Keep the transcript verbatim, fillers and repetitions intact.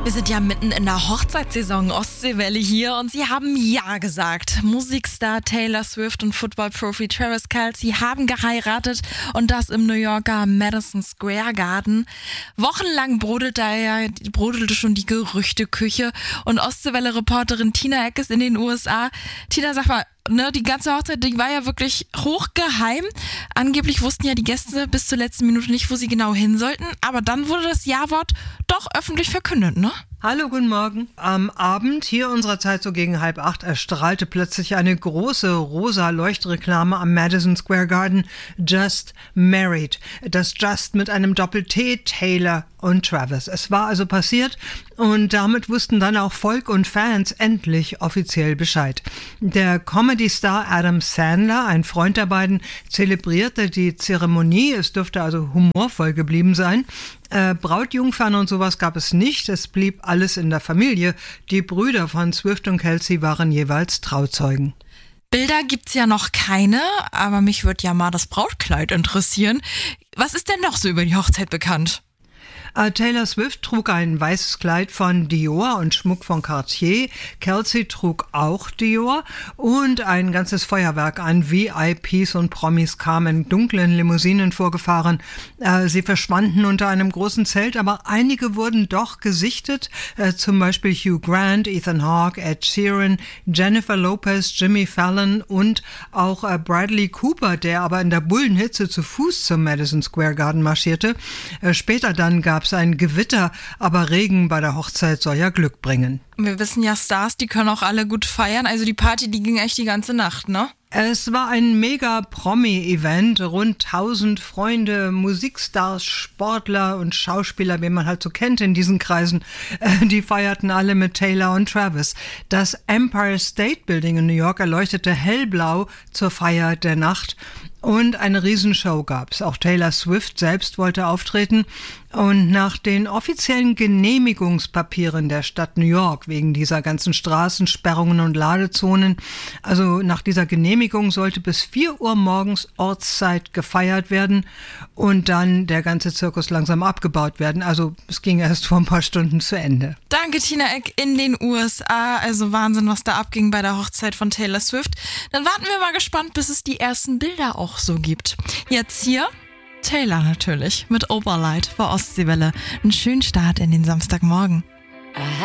Wir sind ja mitten in der Hochzeitssaison, Ostseewelle hier, und sie haben Ja gesagt. Musikstar Taylor Swift und Football-Profi Travis Kelce haben geheiratet, und das im New Yorker Madison Square Garden. Wochenlang brodelt da ja, brodelte schon die Gerüchteküche, und Ostseewelle-Reporterin Tina Eck ist in den U S A. Tina, sag mal, ne, die ganze Hochzeit, die war ja wirklich hochgeheim. Angeblich wussten ja die Gäste bis zur letzten Minute nicht, wo sie genau hin sollten, aber dann wurde das Ja-Wort doch öffentlich verkündet, ne? Hallo, guten Morgen. Am Abend, hier unserer Zeit so gegen halb acht, erstrahlte plötzlich eine große rosa Leuchtreklame am Madison Square Garden. Just Married. Das Just mit einem Doppel-T, Taylor und Travis. Es war also passiert, und damit wussten dann auch Volk und Fans endlich offiziell Bescheid. Der Comedy-Star Adam Sandler, ein Freund der beiden, zelebrierte die Zeremonie. Es dürfte also humorvoll geblieben sein. Äh, Brautjungfern und sowas gab es nicht. Es blieb alles in der Familie. Die Brüder von Swift und Kelce waren jeweils Trauzeugen. Bilder gibt's ja noch keine, aber mich würde ja mal das Brautkleid interessieren. Was ist denn noch so über die Hochzeit bekannt? Taylor Swift trug ein weißes Kleid von Dior und Schmuck von Cartier. Kelce trug auch Dior, und ein ganzes Feuerwerk an V I Ps und Promis kamen in dunklen Limousinen vorgefahren. Sie verschwanden unter einem großen Zelt, aber einige wurden doch gesichtet. Zum Beispiel Hugh Grant, Ethan Hawke, Ed Sheeran, Jennifer Lopez, Jimmy Fallon und auch Bradley Cooper, der aber in der Bullenhitze zu Fuß zum Madison Square Garden marschierte. Später dann gab es ein Gewitter, aber Regen bei der Hochzeit soll ja Glück bringen. Wir wissen ja, Stars, die können auch alle gut feiern. Also die Party, die ging echt die ganze Nacht, ne? Es war ein mega Promi-Event. Rund tausend Freunde, Musikstars, Sportler und Schauspieler, wie man halt so kennt in diesen Kreisen, die feierten alle mit Taylor und Travis. Das Empire State Building in New York erleuchtete hellblau zur Feier der Nacht. Und eine Riesenshow gab's. Auch Taylor Swift selbst wollte auftreten. Und nach den offiziellen Genehmigungspapieren der Stadt New York wegen dieser ganzen Straßensperrungen und Ladezonen, also nach dieser Genehmigung sollte bis vier Uhr morgens Ortszeit gefeiert werden und dann der ganze Zirkus langsam abgebaut werden. Also es ging erst vor ein paar Stunden zu Ende. Danke, Tina Eck in den U S A. Also Wahnsinn, was da abging bei der Hochzeit von Taylor Swift. Dann warten wir mal gespannt, bis es die ersten Bilder auch so gibt. Jetzt hier Taylor natürlich mit Oberlight bei Ostseewelle. Einen schönen Start in den Samstagmorgen.